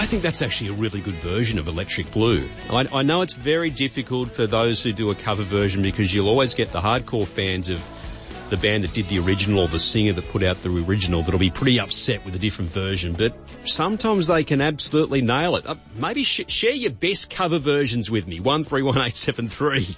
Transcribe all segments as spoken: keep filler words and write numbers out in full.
I think that's actually a really good version of Electric Blue. I, I know it's very difficult for those who do a cover version because you'll always get the hardcore fans of the band that did the original or the singer that put out the original that'll be pretty upset with a different version, but sometimes they can absolutely nail it. Uh, maybe sh- share your best cover versions with me, one three one eight seven three.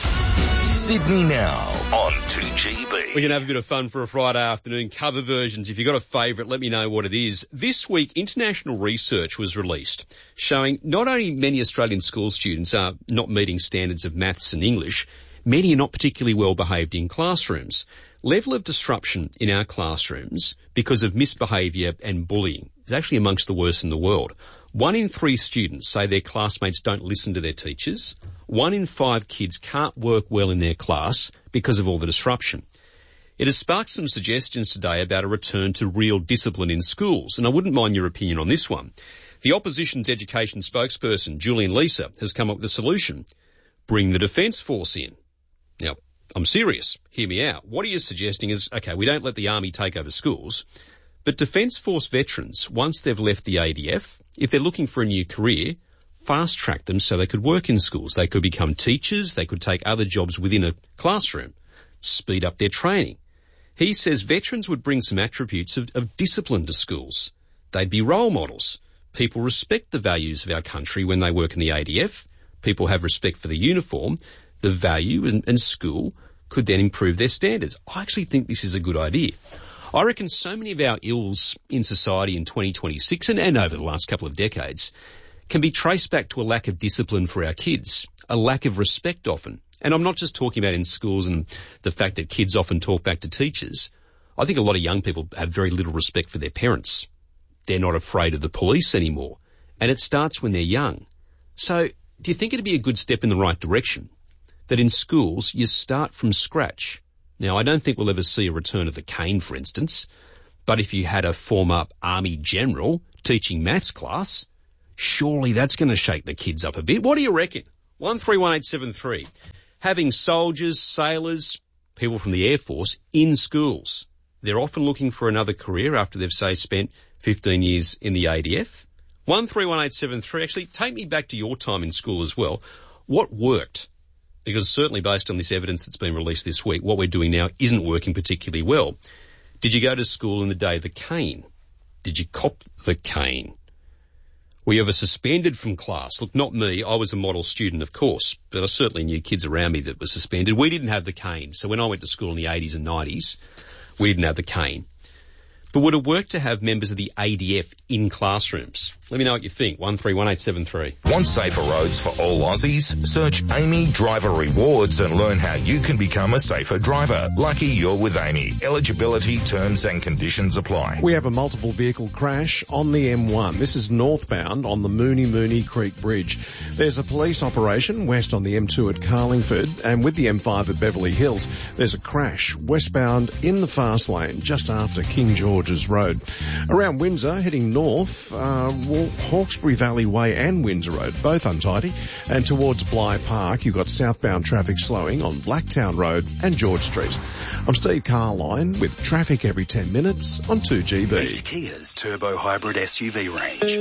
Sydney Now on two G B. We can have a bit of fun for a Friday afternoon. Cover versions. If you've got a favourite, let me know what it is. This week, international research was released showing not only many Australian school students are not meeting standards of maths and English, many are not particularly well behaved in classrooms. Level of disruption in our classrooms because of misbehaviour and bullying is actually amongst the worst in the world. One in three students say their classmates don't listen to their teachers. One in five kids can't work well in their class because of all the disruption. It has sparked some suggestions today about a return to real discipline in schools, and I wouldn't mind your opinion on this one. The opposition's education spokesperson, Julian Leeser, has come up with a solution. Bring the Defence Force in. Now, I'm serious. Hear me out. What he is suggesting is, okay, we don't let the Army take over schools, but Defence Force veterans, once they've left the A D F, if they're looking for a new career, fast-track them so they could work in schools. They could become teachers. They could take other jobs within a classroom, speed up their training. He says veterans would bring some attributes of, of discipline to schools. They'd be role models. People respect the values of our country when they work in the A D F. People have respect for the uniform. The value and, and school could then improve their standards. I actually think this is a good idea. I reckon so many of our ills in society in twenty twenty-six and, and over the last couple of decades can be traced back to a lack of discipline for our kids, a lack of respect often. And I'm not just talking about in schools and the fact that kids often talk back to teachers. I think a lot of young people have very little respect for their parents. They're not afraid of the police anymore. And it starts when they're young. So do you think it'd be a good step in the right direction that in schools you start from scratch? Now, I don't think we'll ever see a return of the cane, for instance, but if you had a former Army general teaching maths class, surely that's going to shake the kids up a bit. What do you reckon? one three one eight seven three. Having soldiers, sailors, people from the Air Force in schools. They're often looking for another career after they've, say, spent fifteen years in the A D F. one three one eight seven three. Actually, take me back to your time in school as well. What worked? Because certainly based on this evidence that's been released this week, what we're doing now isn't working particularly well. Did you go to school in the day of the cane? Did you cop the cane? Were you ever suspended from class? Look, not me. I was a model student, of course, but I certainly knew kids around me that were suspended. We didn't have the cane. So when I went to school in the eighties and nineties, we didn't have the cane. But would it work to have members of the A D F in classrooms? Let me know what you think. one three one eight seven three. Want safer roads for all Aussies? Search Amy Driver Rewards and learn how you can become a safer driver. Lucky you're with Amy. Eligibility, terms and conditions apply. We have a multiple vehicle crash on the M one. This is northbound on the Mooney Mooney Creek Bridge. There's a police operation west on the M two at Carlingford, and with the M five at Beverly Hills, there's a crash westbound in the fast lane just after King George Road. Around Windsor, heading north, uh, Hawkesbury Valley Way and Windsor Road, both untidy. And towards Bligh Park, you've got southbound traffic slowing on Blacktown Road and George Street. I'm Steve Carline with traffic every ten minutes on two G B. Meet Kia's turbo hybrid S U V range.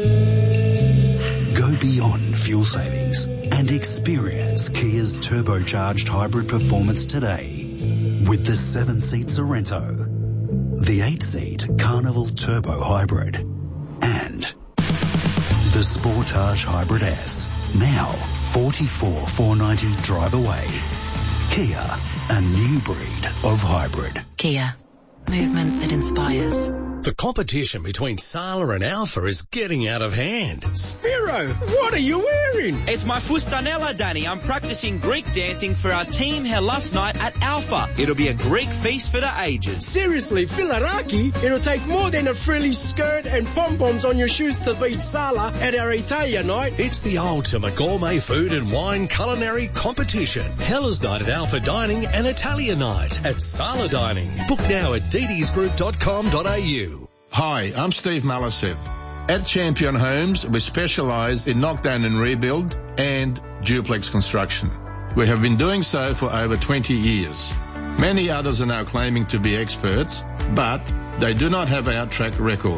Go beyond fuel savings and experience Kia's turbocharged hybrid performance today with the seven-seat Sorrento, the eight-seat Carnival Turbo Hybrid, and the Sportage Hybrid S. Now, forty-four thousand four hundred ninety drive away. Kia, a new breed of hybrid. Kia, movement that inspires. The competition between Sala and Alpha is getting out of hand. Spiro, what are you wearing? It's my fustanella, Danny. I'm practicing Greek dancing for our team here last night at Alpha. It'll be a Greek feast for the ages. Seriously, Filaraki, it'll take more than a frilly skirt and pom-poms on your shoes to beat Sala at our Italia night. It's the ultimate gourmet food and wine culinary competition. Hella's Night at Alpha Dining and Italia Night at Sala Dining. Book now at d d s group dot com dot a u. Hi, I'm Steve Malasev. At Champion Homes, we specialise in knockdown and rebuild and duplex construction. We have been doing so for over twenty years. Many others are now claiming to be experts, but they do not have our track record.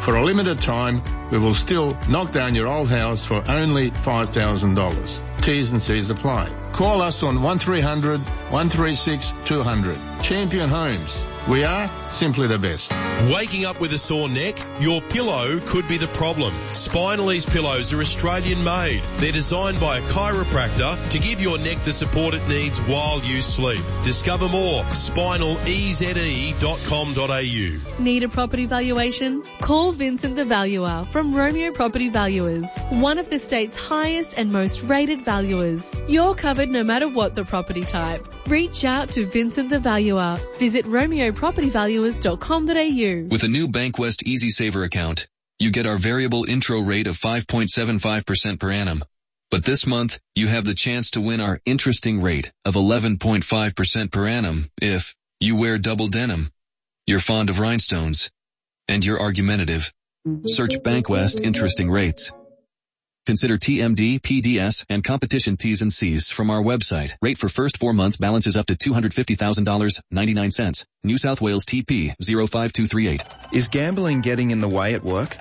For a limited time, we will still knock down your old house for only five thousand dollars. T's and C's apply. Call us on one three hundred, one three six, two hundred. Champion Homes. We are simply the best. Waking up with a sore neck? Your pillow could be the problem. Spinalese pillows are Australian made. They're designed by a chiropractor to give your neck the support it needs while you sleep. Discover more. spinal e z e dot com dot a u. Need a property valuation? Call Vincent the Valuer from Romeo Property Valuers, one of the state's highest and most rated valuers. You're covered no matter what the property type. Reach out to Vincent the Valuer. Visit romeo property valuers dot com dot a u. With a new Bankwest Easy Saver account, you get our variable intro rate of five point seven five percent per annum. But this month, you have the chance to win our interesting rate of eleven point five percent per annum if you wear double denim, you're fond of rhinestones, and you're argumentative. Search Bankwest Interesting Rates. Consider T M D, P D S, and competition T's and C's from our website. Rate for first four months balances up to two hundred fifty thousand dollars and ninety-nine cents. New South Wales T P zero five two three eight. Is gambling getting in the way at work?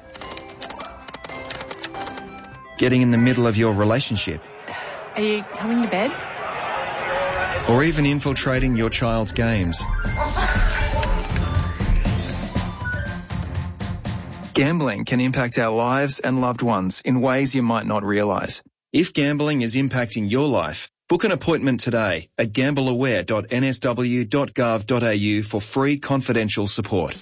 Getting in the middle of your relationship? Are you coming to bed? Or even infiltrating your child's games? Gambling can impact our lives and loved ones in ways you might not realise. If gambling is impacting your life, book an appointment today at gamble aware dot n s w dot gov dot a u for free confidential support.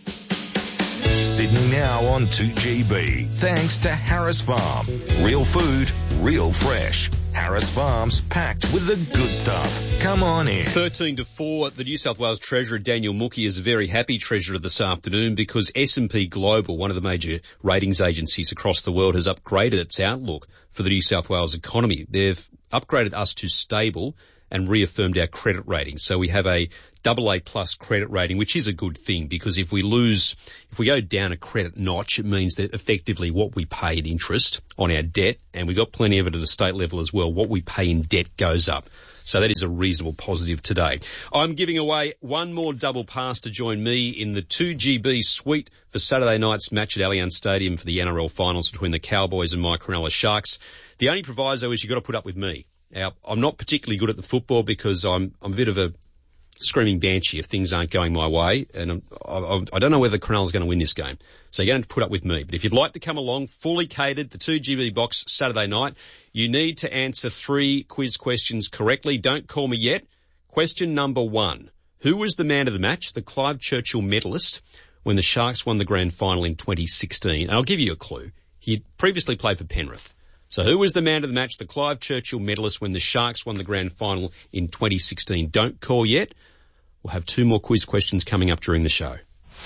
Sydney now on two G B. Thanks to Harris Farm. Real food, real fresh. Harris Farms, packed with the good stuff. Come on in. thirteen to four, the New South Wales Treasurer Daniel Mookhey is a very happy treasurer this afternoon because S and P Global, one of the major ratings agencies across the world, has upgraded its outlook for the New South Wales economy. They've upgraded us to stable and reaffirmed our credit rating. So we have a double A plus credit rating, which is a good thing because if we lose, if we go down a credit notch, it means that effectively what we pay in interest on our debt, and we've got plenty of it at a state level as well, what we pay in debt goes up. So that is a reasonable positive today. I'm giving away one more double pass to join me in the two G B suite for Saturday night's match at Allianz Stadium for the N R L finals between the Cowboys and my Cronulla Sharks. The only proviso is you've got to put up with me. Now, I'm not particularly good at the football because I'm, I'm a bit of a screaming banshee if things aren't going my way, and I'm, I, I don't know whether Cronulla's going to win this game. So you're going to have to put up with me. But if you'd like to come along, fully catered, the two G B box Saturday night, you need to answer three quiz questions correctly. Don't call me yet. Question number one. Who was the man of the match, the Clive Churchill medalist, when the Sharks won the grand final in twenty sixteen? And I'll give you a clue. He previously played for Penrith. So who was the man of the match, the Clive Churchill medalist, when the Sharks won the grand final in twenty sixteen? Don't call yet. We'll have two more quiz questions coming up during the show.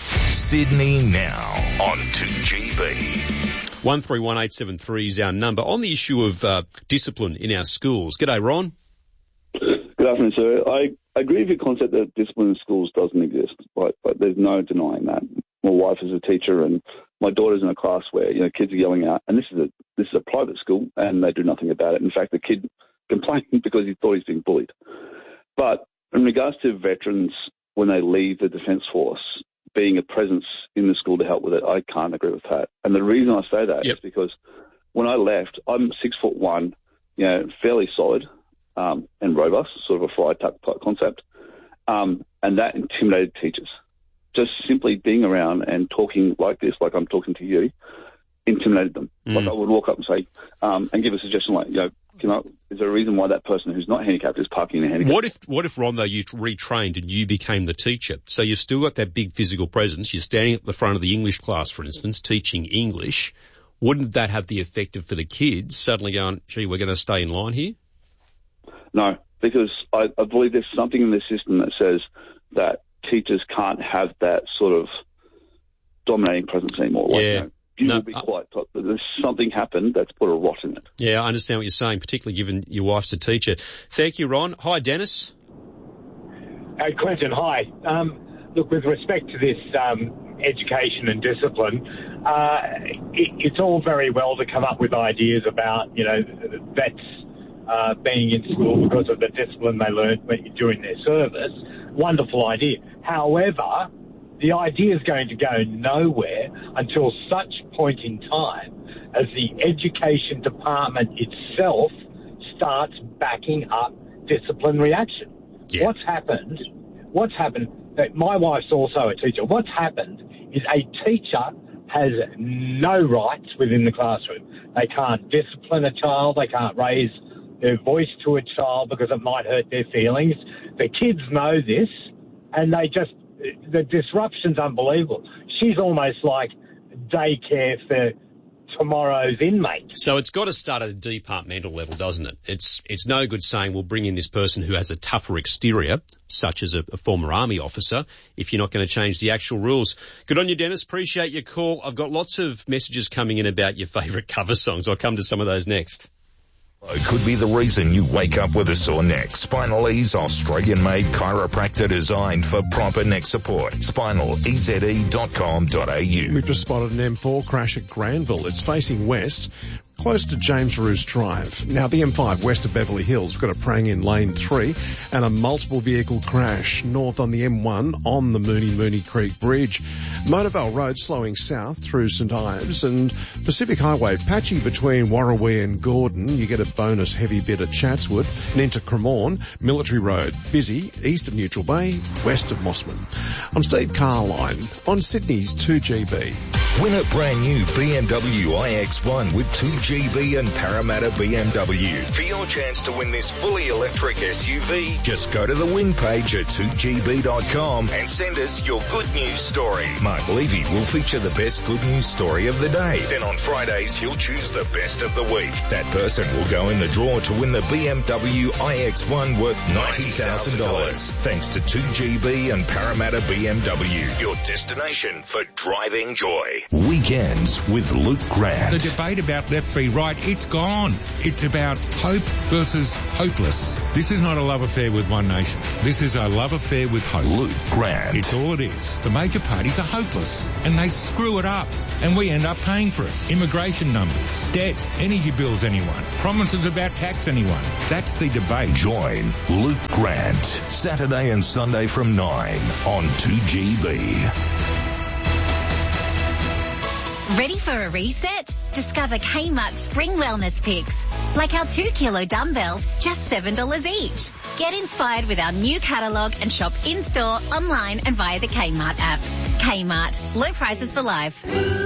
Sydney now on two G B. one three one eight seven three is our number. On the issue of uh, discipline in our schools. G'day, Ron. Good afternoon, sir. I agree with your concept that discipline in schools doesn't exist, but, but there's no denying that. My wife is a teacher and my daughter's in a class where, you know, kids are yelling out, and this is a this is a private school, and they do nothing about it. In fact, the kid complained because he thought he's being bullied. But in regards to veterans, when they leave the Defence Force, being a presence in the school to help with it, I can't agree with that. And the reason I say that yep. is because when I left, I'm six foot one, you know, fairly solid um, and robust, sort of a fry tuck type concept, um, and that intimidated teachers. Just simply being around and talking like this, like I'm talking to you, intimidated them. Mm. Like I would walk up and say, um, and give a suggestion like, you know, can I, is there a reason why that person who's not handicapped is parking in a handicap? What if, what if, Ron, though, you retrained and you became the teacher? So you've still got that big physical presence. You're standing at the front of the English class, for instance, teaching English. Wouldn't that have the effect of, for the kids, suddenly going, gee, we're going to stay in line here? No, because I, I believe there's something in the system that says that teachers can't have that sort of dominating presence anymore. Like, yeah. You know, you no, will be quiet. There's something happened that's put a rot in it. Yeah, I understand what you're saying, particularly given your wife's a teacher. Thank you, Ron. Hi, Dennis. Hey, Clinton, hi. Um, look, with respect to this um, education and discipline, uh, it, it's all very well to come up with ideas about, you know, vets uh, being in school because of the discipline they learned when, during their service. Wonderful idea. However, the idea is going to go nowhere until such point in time as the education department itself starts backing up disciplinary action. Yeah. What's happened, what's happened, that my wife's also a teacher, what's happened is a teacher has no rights within the classroom. They can't discipline a child, they can't raise their voice to a child because it might hurt their feelings. The kids know this, and they just, the disruption's unbelievable. She's almost like daycare for tomorrow's inmate. So it's got to start at a departmental level, doesn't it? It's it's no good saying we'll bring in this person who has a tougher exterior, such as a, a former army officer, if you're not going to change the actual rules. Good on you, Dennis. Appreciate your call. I've got lots of messages coming in about your favourite cover songs. I'll come to some of those next. It could be the reason you wake up with a sore neck. Spinal-E's Australian-made chiropractor designed for proper neck support. spinal e z e dot com dot a u. We've just spotted an M four crash at Granville. It's facing west, close to James Roos Drive. Now, the M five west of Beverly Hills, we've got a prang in lane three and a multiple vehicle crash north on the M one on the Mooney Mooney Creek Bridge. Motorvale Road slowing south through St Ives, and Pacific Highway patchy between Warrawee and Gordon. You get a bonus heavy bit at Chatswood and into Cremorne. Military Road busy east of Neutral Bay, west of Mossman. I'm Steve Carline on Sydney's two G B. Win a brand new B M W i X one with two G B and Parramatta B M W. For your chance to win this fully electric S U V, just go to the win page at two G B dot com and send us your good news story. Mark Levy will feature the best good news story of the day. Then on Fridays, he'll choose the best of the week. That person will go in the draw to win the B M W i X one worth ninety thousand dollars. Thanks to two G B and Parramatta B M W, your destination for driving joy. Weekends with Luke Grant. The debate about left v right, it's gone. It's about hope versus hopeless. This is not a love affair with one nation. This is a love affair with hope. Luke Grant. It's all it is. The major parties are hopeless and they screw it up and we end up paying for it. Immigration numbers, debt, energy bills anyone, promises about tax anyone. That's the debate. Join Luke Grant Saturday and Sunday from nine on two G B. Ready for a reset? Discover Kmart Spring Wellness Picks. Like our two kilo dumbbells, just seven dollars each. Get inspired with our new catalogue and shop in-store, online and via the Kmart app. Kmart. Low prices for life.